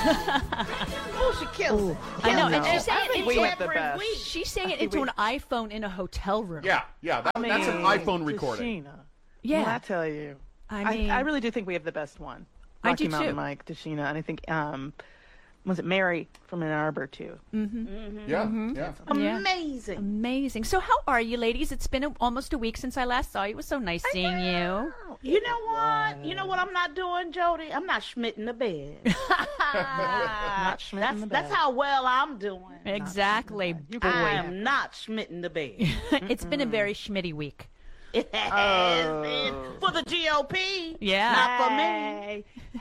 Oh, she kills it. I know, and No. she's saying I think it we into have the best. she's saying it into an iPhone in a hotel room. Yeah, that's an iPhone recording. Tashina. Yeah. Well, I tell you. I mean, I really do think we have the best one. I Rocky do Mountain too. Mike, Tashina, and I think was it Mary from Ann Arbor too? Yeah. Amazing. Amazing. So how are you, ladies? It's been almost a week since I last saw you. It was so nice seeing you. You know what? You know what I'm not doing, Jody? I'm not schmitting the bed. Not schmitting the bed. That's how well I'm doing. Exactly, You boy. I am not schmitting the bed. It's been a very schmitty week. It has been for the GOP. Yeah. Not for me.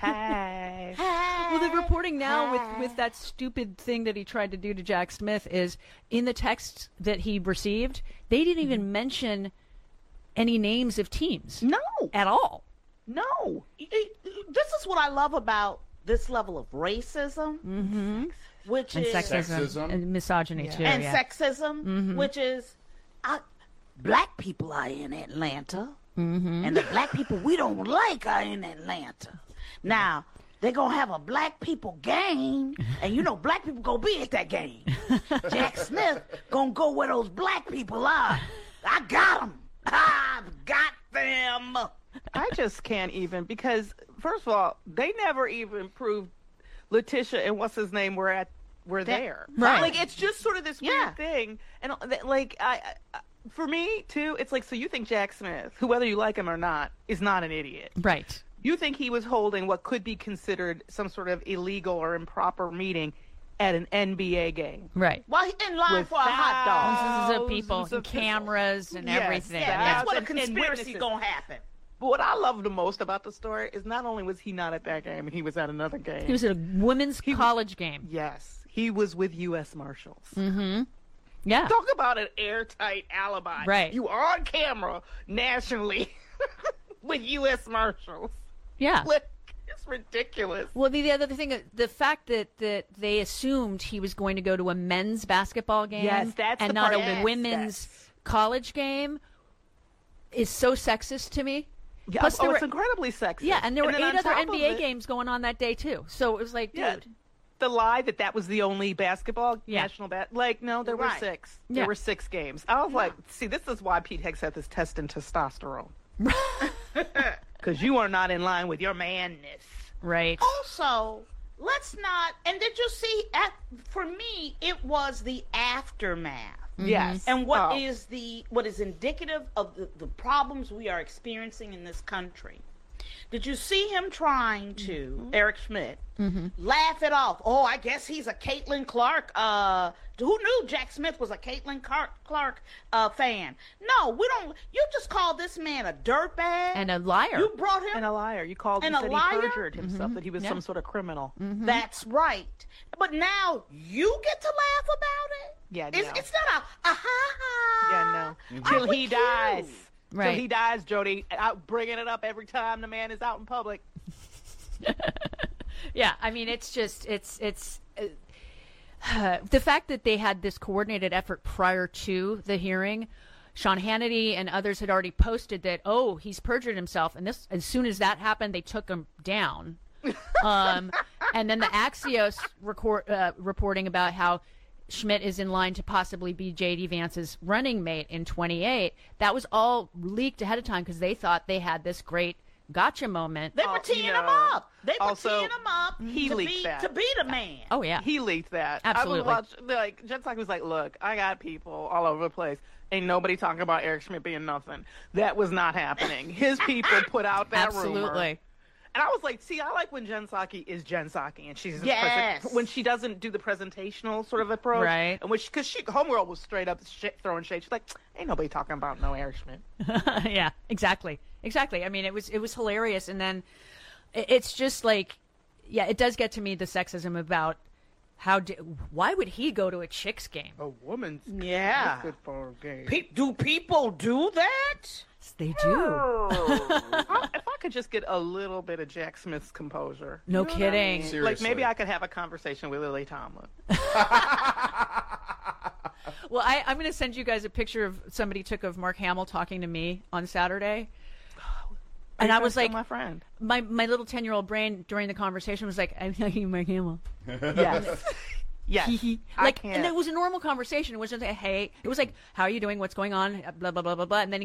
Hey. Well, the reporting now with that stupid thing that he tried to do to Jack Smith is in the text that he received, they didn't even mention any names of teams. No. At all. No. This is what I love about this level of racism, which And is sexism. And misogyny, too. and yeah. sexism, which is black people are in Atlanta, and the black people we don't like are in Atlanta. Now, they're going to have a black people game, and you know black people going to be at that game. Jack Smith going to go where those black people are. I got them. I've got them. I just can't even because first of all, they never even proved Letitia and what's his name were there. Right. Like it's just sort of this Yeah. weird thing, and like I for me too, it's like so you think Jack Smith, who whether you like him or not, is not an idiot. Right. You think he was holding what could be considered some sort of illegal or improper meeting at an NBA game. Right. While he's in line With for a hot dog. Thousands of people Thousands and of people. cameras and Yes, everything. Yeah, yeah. that's what a And conspiracy witnesses. going to happen. But what I love the most about the story is not only was he not at that game, he was at another game. He was at a women's college game. Yes, he was with U.S. Marshals. Yeah. Talk about an airtight alibi. Right. You are on camera nationally with U.S. Marshals. Yeah. Like, it's ridiculous. Well, the other thing, the fact that they assumed he was going to go to a men's basketball game Yes, that's and the not part- a yes, women's college game is so sexist to me. Yeah, Plus, there it's were- incredibly sexist. Yeah, and there were then 8 on other top of NBA it, games going on that day, too. So it was like, Yeah. dude. The lie that was the only basketball, Yeah. national like, no, there were Right. 6. Yeah. There were 6 games. I was like, see, this is why Pete Hicks had this test in testosterone. Because you are not in line with your manness. Right. Also, let's not. And did you see? For me, it was the aftermath, Yes. and what Oh. is indicative of the problems we are experiencing in this country. Did you see him trying to Eric Schmidt laugh it off? Oh, I guess he's a Caitlin Clark. Who knew Jack Smith was a Caitlin Clark fan? No, we don't. You just called this man a dirtbag And a liar. You brought him. And a liar. You called him, And a said liar? he perjured himself, that he was Yeah. some sort of criminal. That's right. But now you get to laugh about it? Yeah, It's, no. it's not a ha ha. Yeah, no. I'm Till with he you. dies. Right. Till he dies, Jody. Out bringing it up every time the man is out in public. Yeah, I mean, it's just the fact that they had this coordinated effort prior to the hearing. Sean Hannity and others had already posted that, oh, he's perjured himself, and this as soon as that happened, they took him down. And then the Axios reporting about how Schmidt is in line to possibly be J.D. Vance's running mate in 28. That was all leaked ahead of time because they thought they had this great gotcha moment. They were teeing him up. They were Also, teeing him up he to leaked be that. to be the man. Oh, yeah. He leaked that. Absolutely. I was like, Jen Psaki was like, look, I got people all over the place. Ain't nobody talking about Eric Schmidt being nothing. That was not happening. His people put out that rumor. Absolutely. And I was like, see, I like when Jen Psaki is Jen Psaki, and she's Yes. when she doesn't do the presentational sort of approach, Right. And because Homegirl was straight up throwing shade. She's like, ain't nobody talking about no Eric Schmidt. Yeah, exactly. I mean, it was hilarious, and then it's just like, yeah, it does get to me, the sexism about why would he go to a Chicks game? A woman's Yeah. basketball game. Do people do that? They do. If I could just get a little bit of Jack Smith's composure. No You know what I kidding. mean? Seriously. Like maybe I could have a conversation with Lily Tomlin. Well, I'm going to send you guys a picture of somebody took of Mark Hamill talking to me on Saturday. And I was like, my friend. my little 10-year-old brain during the conversation was like, I'm talking to Mark Hamill. Yes. Yes. Like, and it was a normal conversation. It wasn't like, hey, it was like, how are you doing? What's going on? Blah, blah, blah, blah, blah. And then he